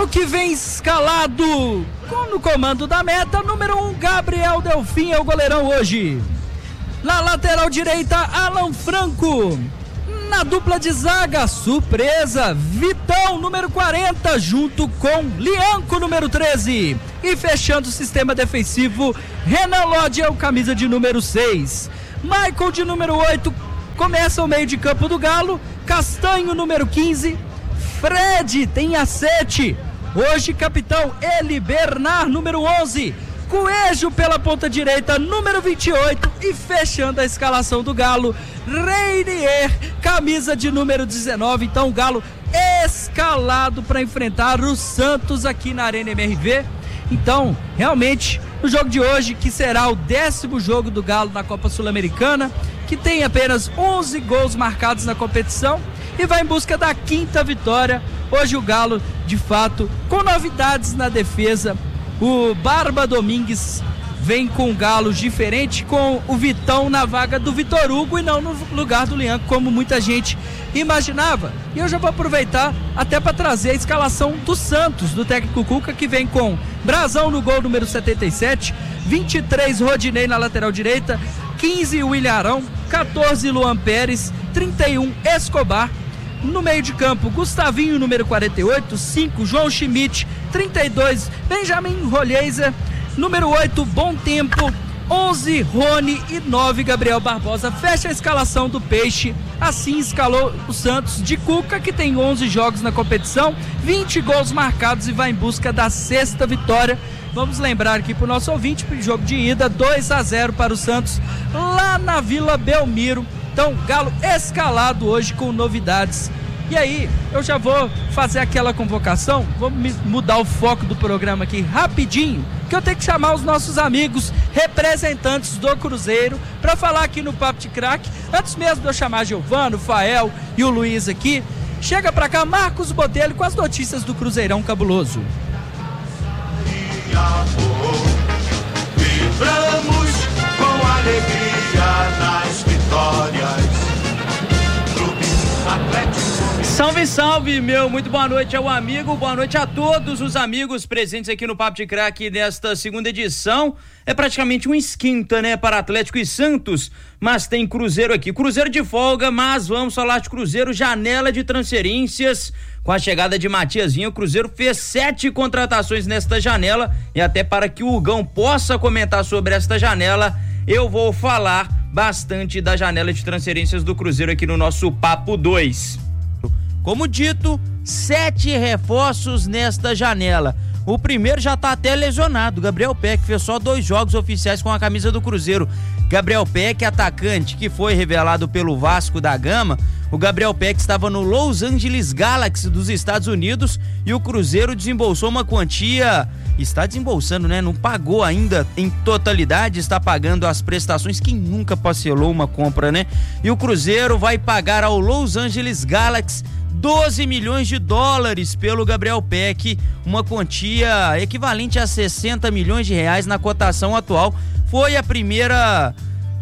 que vem escalado no comando da meta, número 1, Gabriel Delfim é o goleirão hoje. Na lateral direita, Alan Franco. Na dupla de zaga, surpresa, Vitão, número 40, junto com Lianco, número 13. E fechando o sistema defensivo, Renan Lodge é o camisa de número 6. Michael, de número 8, começa o meio de campo do Galo. Castanho, número 15. Fred tem a 7. Hoje, capitão, Eli Bernard, número 11. Coelho pela ponta direita, número 28. E fechando a escalação do Galo, Reinier, camisa de número 19. Então o Galo escalado para enfrentar o Santos aqui na Arena MRV. Então, realmente, no jogo de hoje, que será o 10º jogo do Galo na Copa Sul-Americana, que tem apenas 11 gols marcados na competição e vai em busca da 5ª vitória. Hoje o Galo, de fato, com novidades na defesa. O Barba Domingues vem com galos diferente, com o Vitão na vaga do Vitor Hugo e não no lugar do Lianco, como muita gente imaginava. E eu já vou aproveitar até para trazer a escalação do Santos, do técnico Cuca, que vem com Brazão no gol, número 77, 23 Rodinei na lateral direita, 15 William Arão, 14 Luan Pérez, 31 Escobar. No meio de campo, Gustavinho, número 48, 5 João Schmidt, 32 Benjamin Rolheiser, número 8 Bom Tempo, 11 Rony e 9 Gabriel Barbosa. Fecha a escalação do Peixe. Assim escalou o Santos de Cuca, que tem 11 jogos na competição, 20 gols marcados e vai em busca da 6ª vitória. Vamos lembrar aqui para o nosso ouvinte, para o jogo de ida, 2-0 para o Santos lá na Vila Belmiro. Então, Galo escalado hoje com novidades. E aí, eu já vou fazer aquela convocação, vamos mudar o foco do programa aqui rapidinho, que eu tenho que chamar os nossos amigos representantes do Cruzeiro para falar aqui no Papo de Craque. Antes mesmo de eu chamar Giovano, o Fael e o Luiz aqui, chega pra cá Marcos Botelho com as notícias do Cruzeirão Cabuloso. Vibramos com alegria nas vitórias. Clube Atlético. Salve, salve, meu, muito boa noite ao amigo, boa noite a todos os amigos presentes aqui no Papo de Craque desta 2ª edição. É praticamente um esquenta, né, para Atlético e Santos, mas tem Cruzeiro aqui. Cruzeiro de folga, mas vamos falar de Cruzeiro, janela de transferências. Com a chegada de Matiazinho, o Cruzeiro fez 7 contratações nesta janela, e até para que o Hugão possa comentar sobre esta janela, eu vou falar bastante da janela de transferências do Cruzeiro aqui no nosso Papo 2. Como dito, 7 reforços nesta janela. O primeiro já tá até lesionado, Gabriel Peck, fez só 2 jogos oficiais com a camisa do Cruzeiro. Gabriel Peck, atacante que foi revelado pelo Vasco da Gama. O Gabriel Peck estava no Los Angeles Galaxy dos Estados Unidos e o Cruzeiro desembolsou uma quantia, está desembolsando, né? Não pagou ainda em totalidade, está pagando as prestações. Quem nunca parcelou uma compra, né? E o Cruzeiro vai pagar ao Los Angeles Galaxy 12 milhões de dólares pelo Gabriel Peck, uma quantia equivalente a 60 milhões de reais na cotação atual. Foi a primeira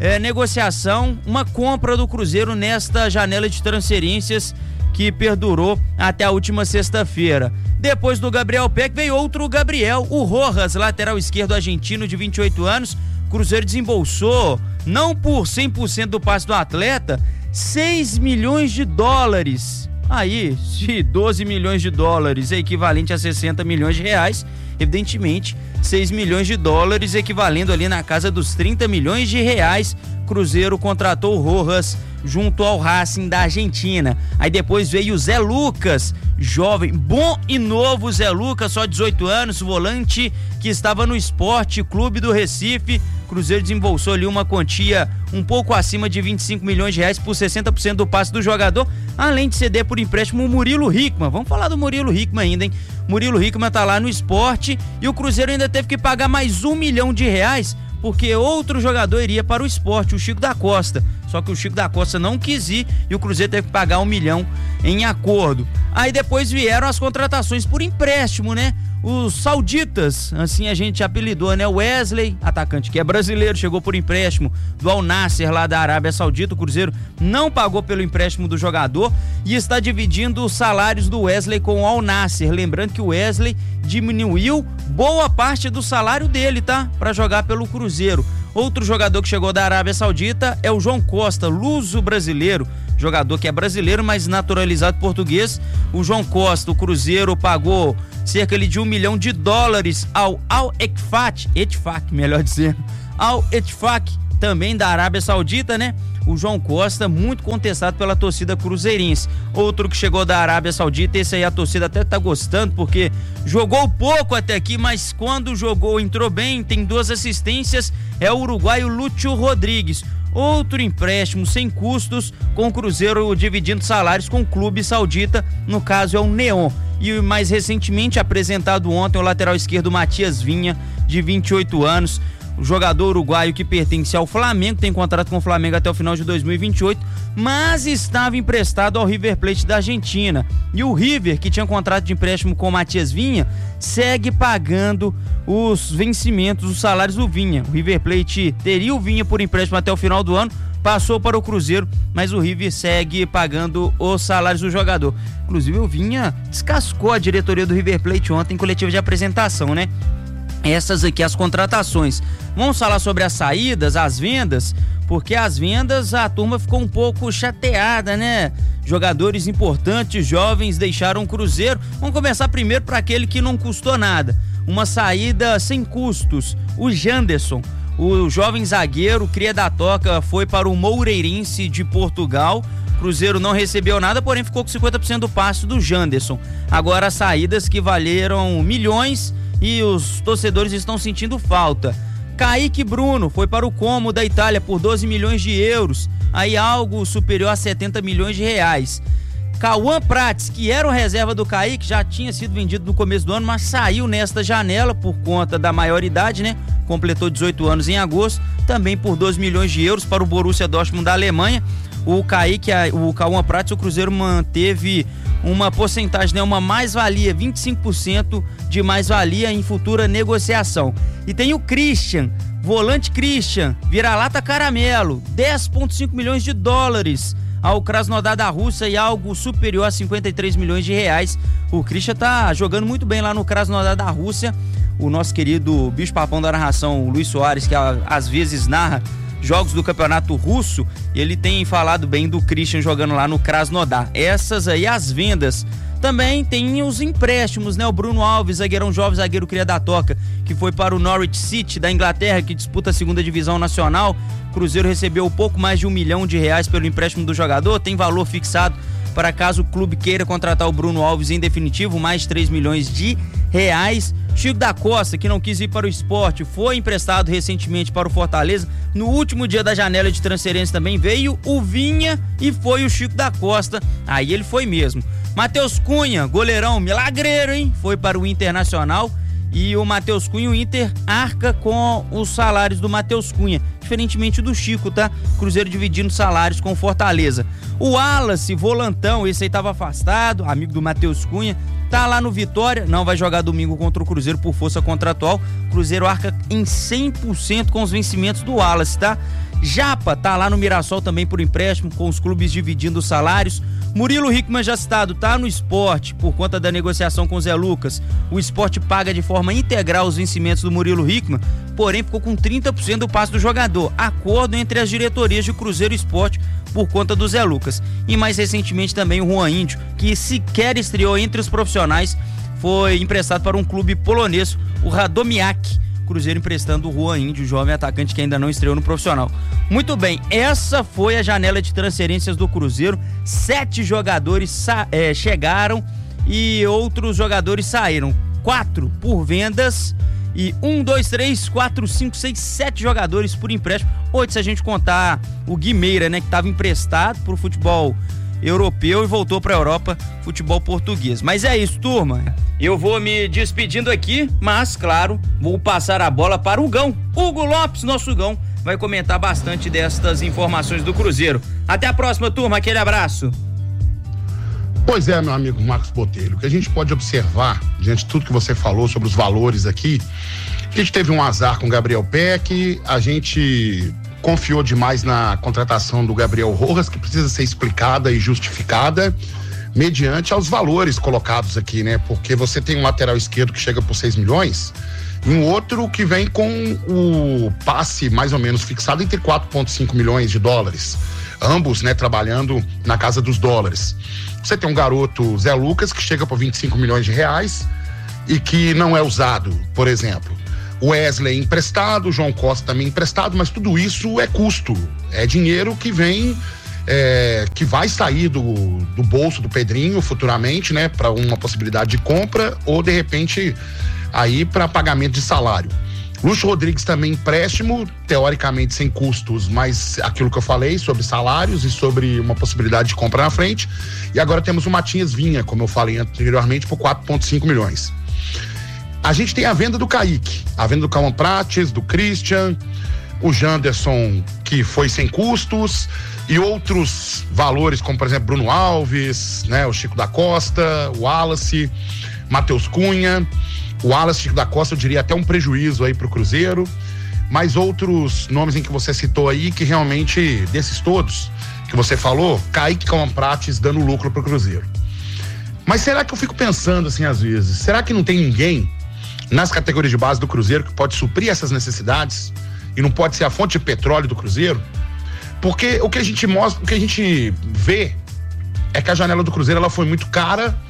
negociação, uma compra do Cruzeiro nesta janela de transferências que perdurou até a última sexta-feira. Depois do Gabriel Peck veio outro Gabriel, o Rojas, lateral esquerdo argentino de 28 anos. Cruzeiro desembolsou, não por 100% do passe do atleta, 6 milhões de dólares. Aí, se 12 milhões de dólares é equivalente a 60 milhões de reais, evidentemente 6 milhões de dólares equivalendo ali na casa dos 30 milhões de reais, Cruzeiro contratou o Rojas junto ao Racing da Argentina. Aí depois veio o Zé Lucas, jovem, bom e novo Zé Lucas, só 18 anos, volante que estava no Sport Clube do Recife. Cruzeiro desembolsou ali uma quantia um pouco acima de 25 milhões de reais por 60% do passe do jogador, além de ceder por empréstimo o Murilo Hickman. Vamos falar do Murilo Hickman ainda, hein? Murilo Hickman tá lá no Sport e o Cruzeiro ainda teve que pagar mais 1 milhão de reais porque outro jogador iria para o Sport, o Chico da Costa. só que o Chico da Costa não quis ir e o Cruzeiro teve que pagar 1 milhão em acordo. Aí depois vieram as contratações por empréstimo, né? Os sauditas, assim a gente apelidou, né? Wesley, atacante que é brasileiro, chegou por empréstimo do Al Nassr lá da Arábia Saudita. O Cruzeiro não pagou pelo empréstimo do jogador e está dividindo os salários do Wesley com o Al Nassr. Lembrando que o Wesley diminuiu boa parte do salário dele, tá? Para jogar pelo Cruzeiro. Outro jogador que chegou da Arábia Saudita é o João Costa, luso-brasileiro. Jogador que é brasileiro, mas naturalizado português. O João Costa, o Cruzeiro pagou cerca de $1 milhão ao Al-Ettifaq, melhor dizendo, Al-Ettifaq, também da Arábia Saudita, né? O João Costa, muito contestado pela torcida cruzeirense. Outro que chegou da Arábia Saudita, esse aí a torcida até tá gostando, porque jogou pouco até aqui, mas quando jogou, entrou bem, tem 2 assistências, é o uruguaio Lúcio Rodrigues. Outro empréstimo sem custos, com o Cruzeiro dividindo salários com o clube saudita, no caso é o Neon. E mais recentemente apresentado ontem o lateral esquerdo Matias Vinha, de 28 anos, o jogador uruguaio que pertence ao Flamengo, tem contrato com o Flamengo até o final de 2028, mas estava emprestado ao River Plate da Argentina. E o River, que tinha contrato de empréstimo com o Matias Vinha, segue pagando os vencimentos, os salários do Vinha. O River Plate teria o Vinha por empréstimo até o final do ano, passou para o Cruzeiro, mas o River segue pagando os salários do jogador. Inclusive o Vinha descascou a diretoria do River Plate ontem em coletiva de apresentação, né? Essas aqui as contratações. Vamos falar sobre as saídas, as vendas, porque as vendas a turma ficou um pouco chateada, né? Jogadores importantes, jovens, deixaram o Cruzeiro. Vamos começar primeiro para aquele que não custou nada. Uma saída sem custos, o Janderson. O jovem zagueiro, cria da Toca, foi para o Moreirense de Portugal. Cruzeiro não recebeu nada, porém ficou com 50% do passe do Janderson. Agora as saídas que valeram milhões e os torcedores estão sentindo falta. Kaique Bruno foi para o Como da Itália por 12 milhões de euros, aí algo superior a 70 milhões de reais. Cauã Prates, que era o reserva do Kaique, já tinha sido vendido no começo do ano, mas saiu nesta janela por conta da maioridade, né? Completou 18 anos em agosto, também por 12 milhões de euros para o Borussia Dortmund da Alemanha. O Kaique, o Cauã Prates, o Cruzeiro manteve uma porcentagem, né, uma mais-valia, 25% de mais-valia em futura negociação. E tem o Christian, volante Christian, vira-lata caramelo, 10,5 milhões de dólares ao Krasnodar da Rússia e algo superior a 53 milhões de reais. O Christian tá jogando muito bem lá no Krasnodar da Rússia. O nosso querido bicho-papão da narração, o Luiz Soares, que às vezes narra jogos do campeonato russo, ele tem falado bem do Christian jogando lá no Krasnodar. Essas aí as vendas. Também tem os empréstimos, né? O Bruno Alves, zagueirão jovem, zagueiro cria da Toca, que foi para o Norwich City da Inglaterra, que disputa a 2ª divisão nacional. O Cruzeiro recebeu pouco mais de R$1 milhão pelo empréstimo do jogador, tem valor fixado para caso o clube queira contratar o Bruno Alves em definitivo, mais de 3 milhões de reais. Chico da Costa, que não quis ir para o Sport, foi emprestado recentemente para o Fortaleza. No último dia da janela de transferência também veio o Vinha e foi o Chico da Costa. Aí ele foi mesmo. Matheus Cunha, goleirão milagreiro, hein? Foi para o Internacional. E o Matheus Cunha, o Inter arca com os salários do Matheus Cunha, diferentemente do Chico, tá? Cruzeiro dividindo salários com o Fortaleza. O Wallace, volantão, esse aí tava afastado, amigo do Matheus Cunha, tá lá no Vitória, não vai jogar domingo contra o Cruzeiro por força contratual. Cruzeiro arca em 100% com os vencimentos do Wallace, tá? Japa tá lá no Mirassol também por empréstimo, com os clubes dividindo os salários. Murilo Hickman, já citado, tá no Sport por conta da negociação com o Zé Lucas. O Sport paga de forma integral os vencimentos do Murilo Hickman, porém ficou com 30% do passe do jogador. Acordo entre as diretorias de Cruzeiro e Sport por conta do Zé Lucas. E mais recentemente também o Juan Índio, que sequer estreou entre os profissionais, foi emprestado para um clube polonês, o Radomiak. Cruzeiro emprestando o Juan Índio, jovem atacante que ainda não estreou no profissional. Muito bem, essa foi a janela de transferências do Cruzeiro. 7 jogadores chegaram e outros jogadores saíram. 4 por vendas e 1, 2, 3, 4, 5, 6, 7 jogadores por empréstimo. 8 se a gente contar o Guimeira, né, que estava emprestado pro futebol europeu e voltou para a Europa, futebol português. Mas é isso, turma. Eu vou me despedindo aqui, mas, claro, vou passar a bola para o Gão, Hugo Lopes, nosso Gão, vai comentar bastante destas informações do Cruzeiro. Até a próxima, turma, aquele abraço. Pois é, meu amigo Marcos Botelho, o que a gente pode observar, diante de tudo que você falou sobre os valores aqui, a gente teve um azar com o Gabriel Peck, a gente confiou demais na contratação do Gabriel Rojas, que precisa ser explicada e justificada mediante aos valores colocados aqui, né? Porque você tem um lateral esquerdo que chega por 6 milhões e um outro que vem com o passe mais ou menos fixado entre 4,5 milhões de dólares. Ambos, né, trabalhando na casa dos dólares. Você tem um garoto, Zé Lucas, que chega por 25 milhões de reais e que não é usado, por exemplo. O Wesley emprestado, o João Costa também emprestado, mas tudo isso é custo, é dinheiro que vem, que vai sair do bolso do Pedrinho futuramente, né, para uma possibilidade de compra ou de repente aí para pagamento de salário. Lúcio Rodrigues também empréstimo, teoricamente sem custos, mas aquilo que eu falei sobre salários e sobre uma possibilidade de compra na frente. E agora temos o Matias Vinha, como eu falei anteriormente, por 4,5 milhões. A gente tem a venda do Kaique, a venda do Cauã Prates, do Christian, o Janderson, que foi sem custos, e outros valores, como por exemplo Bruno Alves, né, o Chico da Costa, o Wallace, Matheus Cunha. O Wallace, Chico da Costa, eu diria até um prejuízo aí pro Cruzeiro, mas outros nomes em que você citou aí, que realmente, desses todos que você falou, Kaique, Cauã Prates dando lucro pro Cruzeiro. Mas será que eu fico pensando assim às vezes, será que não tem ninguém nas categorias de base do Cruzeiro que pode suprir essas necessidades e não pode ser a fonte de petróleo do Cruzeiro? Porque o que a gente mostra, o que a gente vê é que a janela do Cruzeiro ela foi muito cara.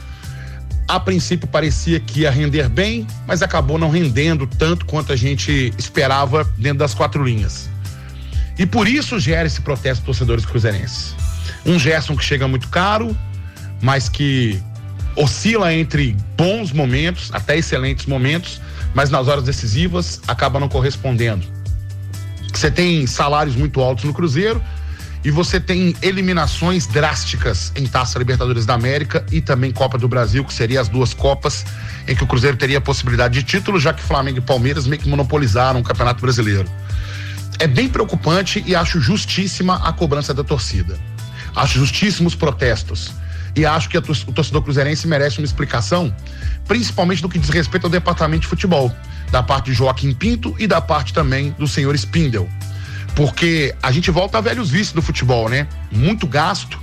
A princípio parecia que ia render bem, mas acabou não rendendo tanto quanto a gente esperava dentro das 4 linhas. E por isso gera esse protesto dos torcedores cruzeirenses. Um Gerson que chega muito caro, mas que oscila entre bons momentos, até excelentes momentos, mas nas horas decisivas acaba não correspondendo. Você tem salários muito altos no Cruzeiro e você tem eliminações drásticas em Taça Libertadores da América e também Copa do Brasil, que seriam as 2 Copas em que o Cruzeiro teria a possibilidade de título, já que Flamengo e Palmeiras meio que monopolizaram o Campeonato Brasileiro. É bem preocupante e acho justíssima a cobrança da torcida. Acho justíssimos protestos. E acho que o torcedor cruzeirense merece uma explicação, principalmente no que diz respeito ao departamento de futebol, da parte de Joaquim Pinto e da parte também do senhor Spindel. Porque a gente volta a velhos vícios do futebol, né? Muito gasto,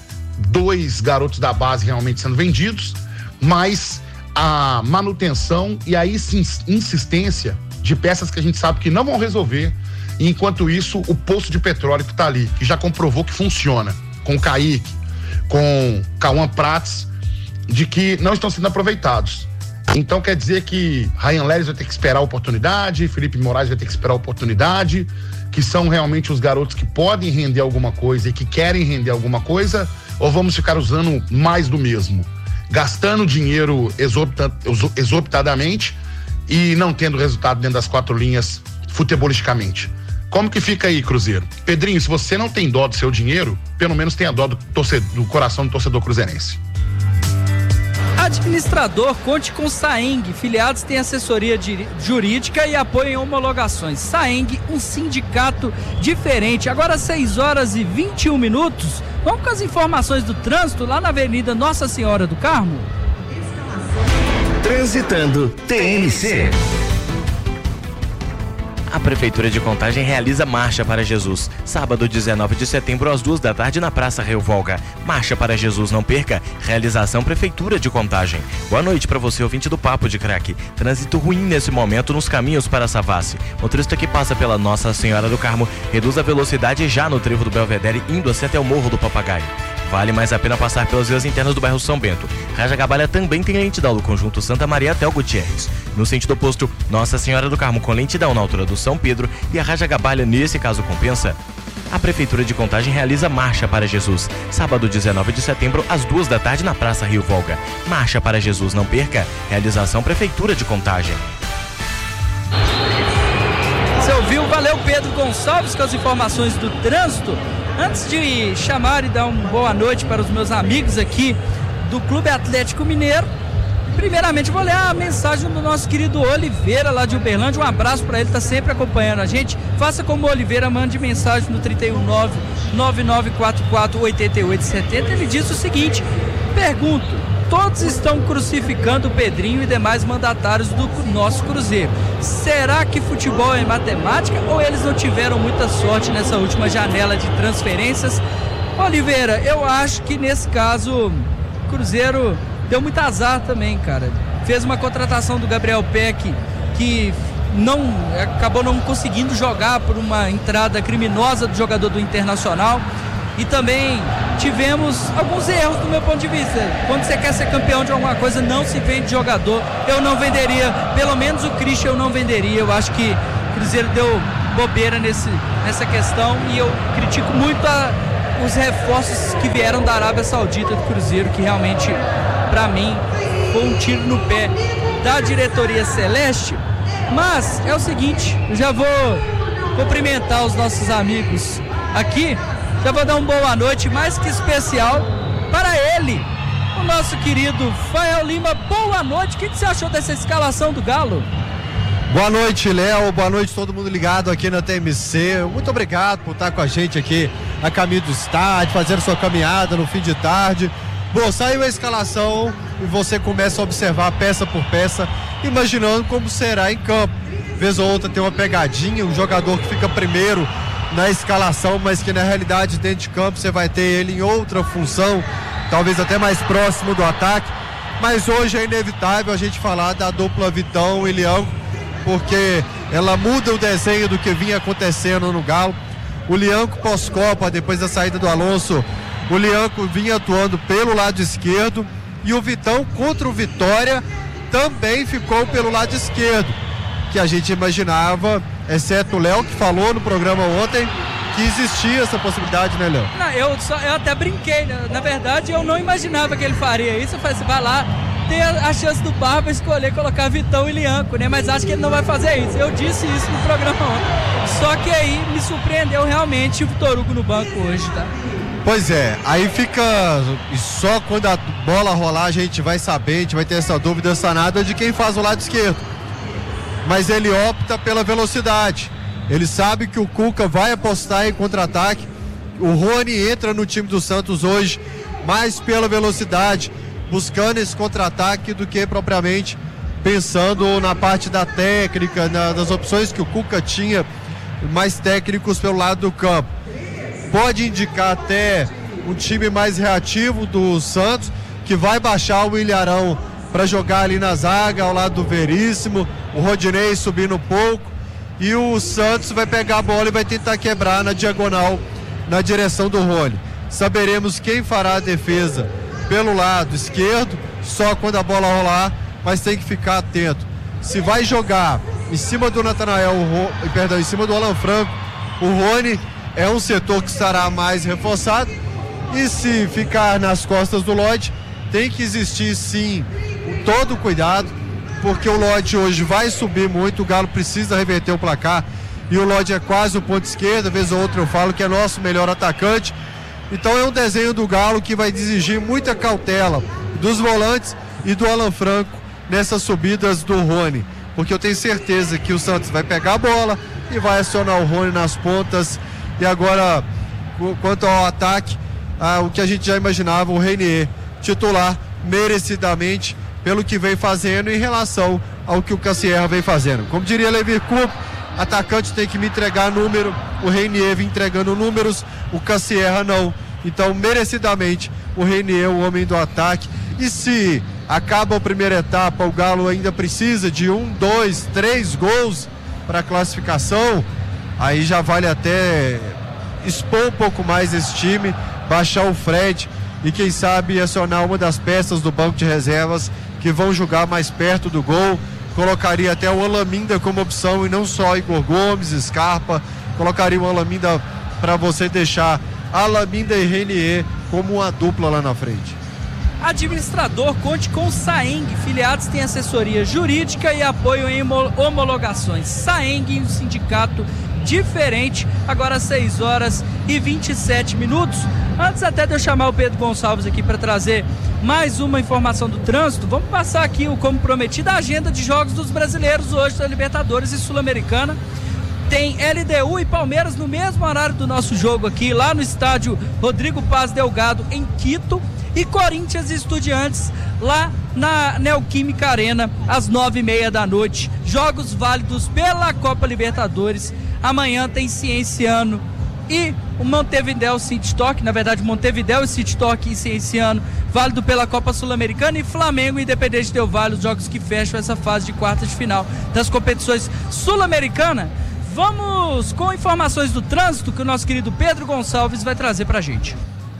2 garotos da base realmente sendo vendidos, mas a manutenção e a insistência de peças que a gente sabe que não vão resolver, e enquanto isso o poço de petróleo que tá ali, que já comprovou que funciona, com o Kaique, com Cauã Prates, de que não estão sendo aproveitados. Então quer dizer que Ryan Leres vai ter que esperar a oportunidade, Felipe Moraes vai ter que esperar a oportunidade, que são realmente os garotos que podem render alguma coisa e que querem render alguma coisa, ou vamos ficar usando mais do mesmo, gastando dinheiro exorbitadamente e não tendo resultado dentro das 4 linhas futebolisticamente? Como que fica aí, Cruzeiro? Pedrinho, se você não tem dó do seu dinheiro, pelo menos tenha dó do coração do torcedor cruzeirense. Administrador, conte com Saeng. Filiados têm assessoria jurídica e apoio em homologações. Saeng, um sindicato diferente. Agora 6h21. Vamos com as informações do trânsito lá na Avenida Nossa Senhora do Carmo. Transitando TNC. A Prefeitura de Contagem realiza Marcha para Jesus. Sábado, 19 de setembro, às 2 da tarde, na Praça Rio Volga. Marcha para Jesus, não perca. Realização Prefeitura de Contagem. Boa noite para você, ouvinte do Papo de Craque. Trânsito ruim nesse momento nos caminhos para Savassi. Motorista que passa pela Nossa Senhora do Carmo reduz a velocidade já no trevo do Belvedere, indo assim até o Morro do Papagaio. Vale mais a pena passar pelas vias internas do bairro São Bento. Rajagabalha também tem lentidão do conjunto Santa Maria até o Gutierrez. No sentido oposto, Nossa Senhora do Carmo com lentidão na altura do São Pedro e a Rajagabalha, nesse caso, compensa. A Prefeitura de Contagem realiza Marcha para Jesus. Sábado, 19 de setembro, às 2 da tarde, na Praça Rio Volga. Marcha para Jesus, não perca. Realização Prefeitura de Contagem. Você ouviu? Valeu, Pedro Gonçalves, com as informações do trânsito. Antes de chamar e dar uma boa noite para os meus amigos aqui do Clube Atlético Mineiro, Primeiramente, vou ler a mensagem do nosso querido Oliveira, lá de Uberlândia. Um abraço para ele, tá sempre acompanhando a gente. Faça como o Oliveira, mande mensagem no 319-9944-8870. Ele diz o seguinte: pergunto, todos estão crucificando o Pedrinho e demais mandatários do nosso Cruzeiro. Será que futebol é matemática ou eles não tiveram muita sorte nessa última janela de transferências? Oliveira, eu acho que nesse caso o Cruzeiro deu muito azar também, cara. Fez uma contratação do Gabriel Peck que acabou não conseguindo jogar por uma entrada criminosa do jogador do Internacional. E também tivemos alguns erros do meu ponto de vista. Quando você quer ser campeão de alguma coisa, não se vende jogador. Eu não venderia, pelo menos o Christian eu não venderia. Eu acho que o Cruzeiro deu bobeira nessa questão e eu critico muito os reforços que vieram da Arábia Saudita do Cruzeiro, que realmente, para mim, foi um tiro no pé da diretoria celeste. Mas é o seguinte, eu já vou cumprimentar os nossos amigos aqui. Já vou dar uma boa noite mais que especial para ele, o nosso querido Fael Lima. Boa noite, o que você achou dessa escalação do Galo? Boa noite, Léo, boa noite todo mundo ligado aqui na TMC. Muito obrigado por estar com a gente aqui a caminho do estádio, fazendo sua caminhada no fim de tarde. Bom, saiu a escalação e você começa a observar peça por peça, imaginando como será em campo. Vez ou outra tem uma pegadinha, um jogador que fica primeiro na escalação, mas que na realidade dentro de campo você vai ter ele em outra função, talvez até mais próximo do ataque. Mas hoje é inevitável a gente falar da dupla Vitão e Lianco, porque ela muda o desenho do que vinha acontecendo no Galo. O Lianco pós-Copa, depois da saída do Alonso, o Lianco vinha atuando pelo lado esquerdo e o Vitão contra o Vitória também ficou pelo lado esquerdo, que a gente imaginava, exceto o Léo, que falou no programa ontem que existia essa possibilidade, né, Léo? Não, eu até brinquei, né? Na verdade eu não imaginava que ele faria isso. Eu falei assim, vai lá, tem a chance do Barba escolher colocar Vitão e Lianco, né? Mas acho que ele não vai fazer isso. Eu disse isso no programa ontem. Só que aí me surpreendeu realmente o Vitor Hugo no banco hoje, tá? Pois é, aí fica, e só quando a bola rolar a gente vai saber, a gente vai ter essa dúvida sanada de quem faz o lado esquerdo. Mas ele opta pela velocidade. Ele sabe que o Cuca vai apostar em contra-ataque. O Rony entra no time do Santos hoje mais pela velocidade, buscando esse contra-ataque do que propriamente pensando na parte da técnica, das opções que o Cuca tinha mais técnicos pelo lado do campo. Pode indicar até um time mais reativo do Santos, que vai baixar o Ilharão para jogar ali na zaga, ao lado do Veríssimo, o Rodinei subindo um pouco, e o Santos vai pegar a bola e vai tentar quebrar na diagonal, na direção do Rony. Saberemos quem fará a defesa pelo lado esquerdo, só quando a bola rolar, mas tem que ficar atento. Se vai jogar em cima do Natanael, em cima do Alan Franco, o Rony é um setor que estará mais reforçado, e se ficar nas costas do Lodge, tem que existir sim todo o cuidado, porque o Lodge hoje vai subir muito, o Galo precisa reverter o placar, e o Lodge é quase o ponto esquerdo, vez ou outra eu falo que é nosso melhor atacante. Então é um desenho do Galo que vai exigir muita cautela dos volantes e do Alan Franco nessas subidas do Rony, porque eu tenho certeza que o Santos vai pegar a bola e vai acionar o Rony nas pontas. E agora, quanto ao ataque, o que a gente já imaginava, o Reinier titular merecidamente pelo que vem fazendo em relação ao que o Cassierra vem fazendo. Como diria Levi Coupe, atacante tem que me entregar número, o Reinier vem entregando números, o Cassierra não. Então, merecidamente, o Reinier é o homem do ataque. E se acaba a primeira etapa, o Galo ainda precisa de 1, 2, 3 gols para a classificação, aí já vale até expor um pouco mais esse time, baixar o Fred e quem sabe acionar uma das peças do banco de reservas que vão jogar mais perto do gol. Colocaria até o Alaminda como opção e não só Igor Gomes, Scarpa. Colocaria o Alaminda para você deixar Alaminda e Reinier como uma dupla lá na frente. Administrador, conte com o Saeng. Filiados têm assessoria jurídica e apoio em homologações. Saeng, o sindicato diferente, agora 6 horas e 27 minutos. Antes até de eu chamar o Pedro Gonçalves aqui para trazer mais uma informação do trânsito, vamos passar aqui, como prometido, a agenda de jogos dos brasileiros hoje da Libertadores e Sul-Americana. Tem LDU e Palmeiras no mesmo horário do nosso jogo aqui, lá no estádio Rodrigo Paz Delgado, em Quito, e Corinthians e Estudiantes lá na Neoquímica Arena, às 9h30 da noite. Jogos válidos pela Copa Libertadores. Amanhã tem Cienciano e o Montevidéu City Torque, na verdade Montevidéu e City Torque e Cienciano, válido pela Copa Sul-Americana, e Flamengo e Independente Del Valle, os jogos que fecham essa fase de quartas de final das competições sul-americanas. Vamos com informações do trânsito que o nosso querido Pedro Gonçalves vai trazer pra gente.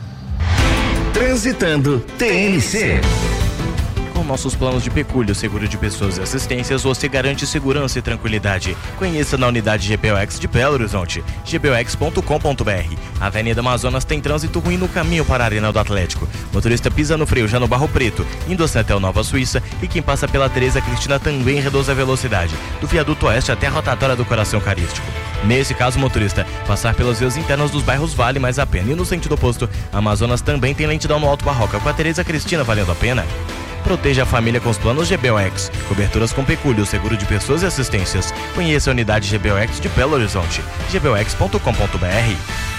Transitando TMC. Com nossos planos de pecúlio, seguro de pessoas e assistências, você garante segurança e tranquilidade. Conheça na unidade GBOX de Belo Horizonte, gbox.com.br. A Avenida Amazonas tem trânsito ruim no caminho para a Arena do Atlético. Motorista pisa no freio já no Barro Preto, indo até o Nova Suíça, e quem passa pela Teresa Cristina também reduz a velocidade, do viaduto oeste até a rotatória do Coração Eucarístico. Nesse caso, motorista, passar pelas vias internas dos bairros vale mais a pena. E no sentido oposto, a Amazonas também tem lentidão no Alto Barroca, com a Teresa Cristina valendo a pena. Proteja a família com os planos GBOX. Coberturas com pecúlio, seguro de pessoas e assistências. Conheça a unidade GBOX de Belo Horizonte, gbox.com.br.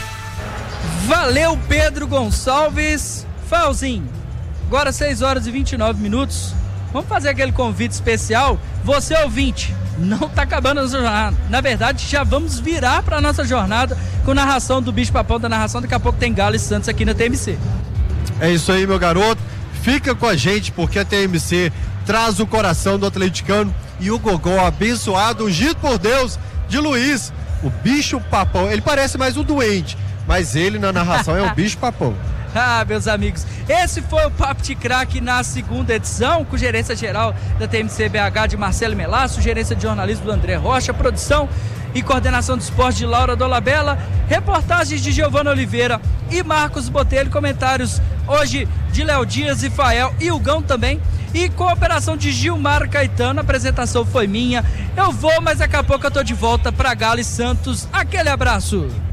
Valeu, Pedro Gonçalves. Falzinho, agora 6 horas e 29 minutos. Vamos fazer aquele convite especial. Você, ouvinte, não tá acabando a nossa jornada. Na verdade, já vamos virar para nossa jornada com narração do Bicho Papão da narração. Daqui a pouco tem Galo e Santos aqui na TMC. É isso aí, meu garoto. Fica com a gente, porque a TMC traz o coração do atleticano e o gogó abençoado, ungido por Deus, de Luiz, o Bicho Papão. Ele parece mais um doente, mas ele na narração é o Bicho Papão. Ah, meus amigos, esse foi o Papo de Craque na segunda edição, com gerência geral da TMC BH de Marcelo Melasso, gerência de jornalismo do André Rocha, produção e coordenação do esporte de Laura Dolabella, reportagens de Giovana Oliveira e Marcos Botelho, comentários hoje de Léo Dias e Fael e Hugão também, e cooperação de Gilmar Caetano. A apresentação foi minha. Eu vou, mas daqui a pouco eu tô de volta para Galo e Santos. Aquele abraço.